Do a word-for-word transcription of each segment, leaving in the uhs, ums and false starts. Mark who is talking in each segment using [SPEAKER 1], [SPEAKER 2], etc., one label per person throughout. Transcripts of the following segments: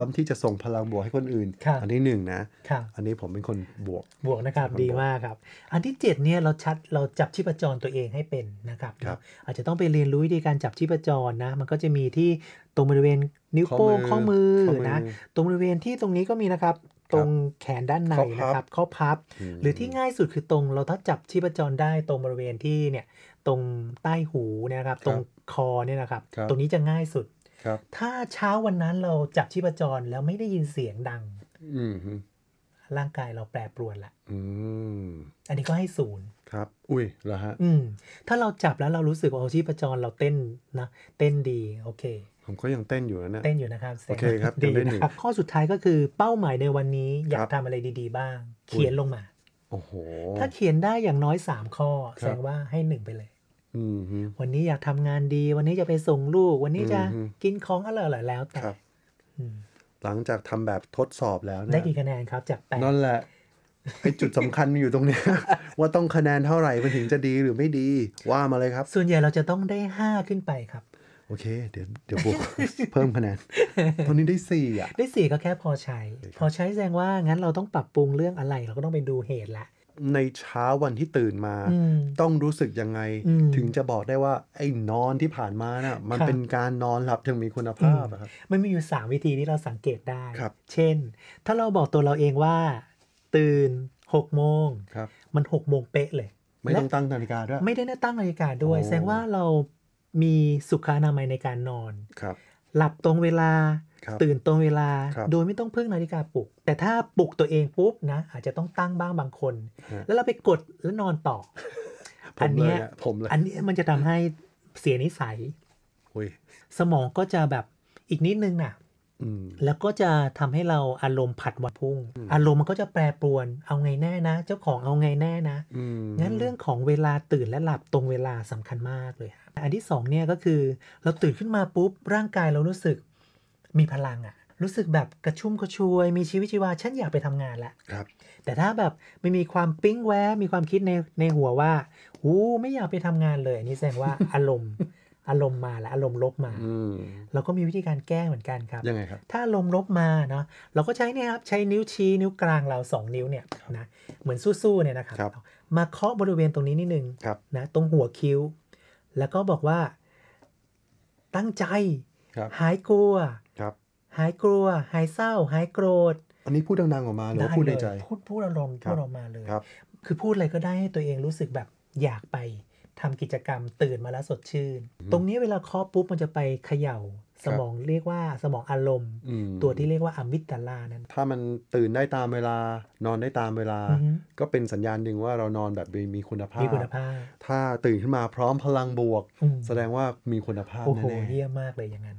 [SPEAKER 1] พร้อมที่จะส่งพลังบวกให้คนอื่นอันที่หนึ่งนะอันนี้ผมเป็นคนบวก
[SPEAKER 2] บวกนะครับดีมากครับอันที่เจ็ดเนี่ยเราชัดเราจับชีพจรตัวเองให้เป็นนะครับอาจจะต้องไปเรียนรู้วิธีการจับชีพจรนะมันก็จะมีที่ตรงบริเวณนิ้วโป้งข้อมือนะตรงบริเวณที่ตรงนี้ก็มีนะครับตรงแขนด้านในนะครับข้อพับหรือที่ง่ายสุดคือตรงเราถ้าจับชีพจรได้ตรงบริเวณที่เนี่ยตรงใต้หูนะครับตรงคอเนี่ยนะครับตรงนี้จะง่ายสุดถ้าเช้าวันนั้นเราจับชีพจรแล้วไม่ได้ยินเสียงดังร่างกายเราแปรปรวนละอันนี้ก็ให้ศูนย์
[SPEAKER 1] ครับอุ้ยเหรอฮะ
[SPEAKER 2] อืมถ้าเราจับแล้วเรารู้สึกว่าชีพจรเราเต้นนะเต้นดีโอเค
[SPEAKER 1] ผมก็ยังเต้นอยู่นะ
[SPEAKER 2] เต้นอยู่นะครับ
[SPEAKER 1] โอเคครับ
[SPEAKER 2] ดีนะครับข้อสุดท้ายก็คือเป้าหมายในวันนี้อยากทำอะไรดีๆบ้างเขียนลงมา
[SPEAKER 1] โอ้โห
[SPEAKER 2] ถ้าเขียนได้อย่างน้อยสามข้อแสดงว่าให้หนึ่งไปเลยวันนี้อยากทำงานดีวันนี้จะไปส่งลูกวันนี้จะกินของอร่อยๆแล้วแต่
[SPEAKER 1] หลังจากทำแบบทดสอบแล้ว
[SPEAKER 2] ได้กี่คะแนนครับจากแปด
[SPEAKER 1] นั่นแหละไอ้จุดสำคัญอยู่ตรงนี้ ว่าต้องคะแนนเท่าไหร่มันถึงจะดีหรือไม่ดีว่ามาเลยครับ
[SPEAKER 2] ส่วนใหญ่เราจะต้องได้ห้าขึ้นไปครับ
[SPEAKER 1] โอเคเดี๋ยวเดี๋ยวบวก เพิ่มคะแนนตอนนี้ได้สี่อ่ะ
[SPEAKER 2] ได้สี่ก็แค่พอใช้พอใช้แสดงว่างั้นเราต้องปรับปรุงเรื่องอะไรเราก็ต้องไปดูเหตุละ
[SPEAKER 1] ในเช้าวันที่ตื่นมาต้องรู้สึกยังไงถึงจะบอกได้ว่าไอ้นอนที่ผ่านมาน่ะมันเป็นการนอนหลับถึงมีคุณภาพครับ
[SPEAKER 2] มันมีอยู่สามวิธีที่เราสังเกตได้เช่นถ้าเราบอกตัวเราเองว่าตื่นหกโมงมันหกโมงเป๊ะเลย
[SPEAKER 1] ไม่ต้องตั้งนาฬิกาด้วย
[SPEAKER 2] ไม่ได้ตั้งนาฬิกาด้วยแสดงว่าเรามีสุขอนามัยในการนอนหลับตรงเวลาตื่นตรงเวลาโดยไม่ต้องพึ่งนาฬิกาปลุกแต่ถ้าปลุกตัวเองปุ๊บนะอาจจะต้องตั้งบ้างบางคนแล้วเราไปกดแล้วนอนต่ออันนี้อันนี้มันจะทำให้เสียนิสัยสมองก็จะแบบอีกนิดนึงน่ะแล้วก็จะทำให้เราอารมณ์ผัดวันพุ่งอารมณ์มันก็จะแปรปรวนเอาไงแน่นะเจ้าของเอาไงแน่นะงั้นเรื่องของเวลาตื่นและหลับตรงเวลาสำคัญมากเลยอันที่สองเนี่ยก็คือเราตื่นขึ้นมาปุ๊บร่างกายเรารู้สึกมีพลังอะรู้สึกแบบกระชุ่มกระชวยมีชีวิตชีวาฉันอยากไปทำงานแล้วแต่ถ้าแบบไม่มีความปิ๊งแวะมีความคิดในในหัวว่าหูไม่อยากไปทำงานเลยอันนี้แสดงว่าอารมณ์อารมณ์มาแล้วอารมณ์ลบมาเราก็มีวิธีการแก้เหมือนกันครับ
[SPEAKER 1] ยังไงครับ
[SPEAKER 2] ถ้าอารมณ์ลบมาเนาะเราก็ใช้เนี่ยครับใช้นิ้วชี้นิ้วกลางเราสองนิ้วเนี่ยนะเหมือนสู้ๆเนี่ยนะครับมาเคาะบริเวณตรงนี้นิดนึงนะตรงหัวคิ้วแล้วก็บอกว่าตั้งใจหายกลัวหายกลัวหายเศร้าหายโกรธ
[SPEAKER 1] อันนี้พูดดังๆออกมาหรือพูดในใจ
[SPEAKER 2] พูดพูดอารมณ์พูดออกมาเลยคือพูดอะไรก็ได้ให้ตัวเองรู้สึกแบบอยากไปทำกิจกรรมตื่นมาแล้วสดชื่นตรงนี้เวลาเคาะปุ๊บมันจะไปเขย่าสมองเรียกว่าสมองอารมณ์ตัวที่เรียกว่าอะมิกดาลานั้น
[SPEAKER 1] ถ้ามันตื่นได้ตามเวลานอนได้ตามเวลาก็เป็นสัญญาณหนึ่งว่าเรานอนแบบมีคุณภาพ
[SPEAKER 2] มีคุณภาพ
[SPEAKER 1] ถ้าตื่นขึ้นมาพร้อมพลังบวกแสดงว่ามีคุณภาพแน่ๆ
[SPEAKER 2] โอ้โหเยี่ยมมากเลยอย่างนั้น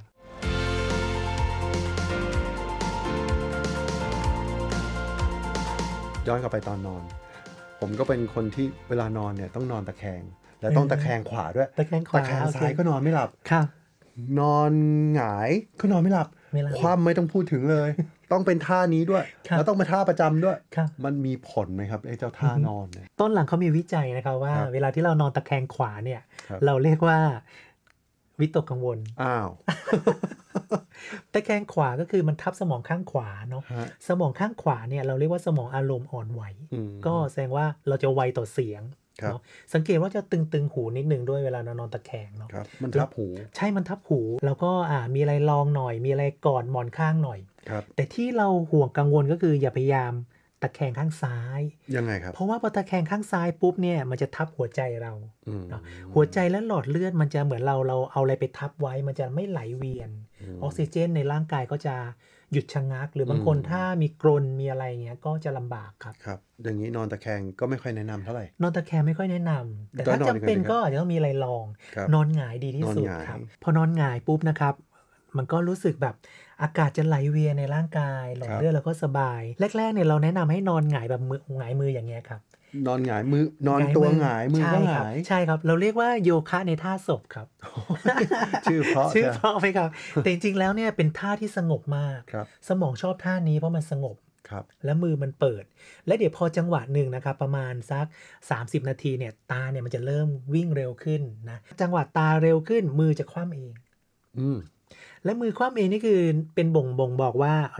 [SPEAKER 1] ย้อนกลับไปตอนนอนผมก็เป็นคนที่เวลานอนเนี่ยต้องนอนตะแคงและต้องตะแคงขวาด้วย
[SPEAKER 2] ตะแคงขวา
[SPEAKER 1] ตะแคงซ้ายก็นอนไม่หลับ
[SPEAKER 2] ครับ
[SPEAKER 1] นอนหงายก็นอนไม่หลับความไม่ต้องพูดถึงเลยต้องเป็นท่านี้ด้วยแล้วต้องเป็นท่าประจำด้วยมันมีผลไหมครับไอ้เจ้าท่านอนเนี่ย
[SPEAKER 2] ต้นหลังเขามีวิจัยนะครับว่าเวลาที่เรานอนตะแคงขวาเนี่ยเราเรียกว่าวิตกกังวล
[SPEAKER 1] อ้าว
[SPEAKER 2] ตะแคงขวาก็คือมันทับสมองข้างขวาเนาะสมองข้างขวาเนี่ยเราเรียกว่าสมองอารมณ์อ่อนไหวก็แสดงว่าเราจะไวต่อเสียงเนาะสังเกตว่าจะตึงๆหูนิดนึงด้วยเวลานอนตะแคงเนาะ
[SPEAKER 1] มันทับหู
[SPEAKER 2] ใช่มันทับหูแล้วก็อ่ามีอะไรรองหน่อยมีอะไรกอดหมอนข้างหน่อยแต่ที่เราห่วงกังวลก็คืออย่าพยายามตะแคงข้างซ้าย
[SPEAKER 1] ยังไงครับ
[SPEAKER 2] เพราะว่าพอตะแคงข้างซ้ายปุ๊บเนี่ยมันจะทับหัวใจเราหัวใจและหลอดเลือดมันจะเหมือนเราเราเอาอะไรไปทับไว้มันจะไม่ไหลเวียนออกซิเจนในร่างกายก็จะหยุดชะงักหรือบางคนถ้ามีกรนมีอะไรเงี้ยก็จะลำบากครับ
[SPEAKER 1] ครับอย่างนี้นอนตะแคงก็ไม่ค่อยแนะนำเท่าไหร่
[SPEAKER 2] นอนตะแคงไม่ค่อยแนะนำแต่ถ้าจำเป็นก็อาจจะต้องมีอะไรรองนอนหงายดีที่สุดครับพอนอนหงายปุ๊บนะครับมันก็รู้สึกแบบอากาศจะไหลเวียนในร่างกายหลอดเลือดแล้วก็สบายแรกๆเนี่ยเราแนะนำให้นอนหงายแบบมือหงายมืออย่างเงี้ยครับ
[SPEAKER 1] นอนหงายมือนอนตัวหงายมือก็หงาย
[SPEAKER 2] ใช่ครับเราเรียกว่าโยคะในท่าศพครับ
[SPEAKER 1] ชื่อเพราะ
[SPEAKER 2] ชื่อเพราะไปครับแต่จริงๆแล้วเนี่ยเป็นท่าที่สงบมากสมองชอบท่านี้เพราะมันสงบและมือมันเปิดและเดี๋ยวพอจังหวะหนึ่งนะครับประมาณสักสามสิบนาทีเนี่ยตาเนี่ยมันจะเริ่มวิ่งเร็วขึ้นนะจังหวะตาเร็วขึ้นมือจะคว่ำเอง
[SPEAKER 1] อืม
[SPEAKER 2] และมือคว่ำเองนี่คือเป็นบ่งบ่งบอกว่า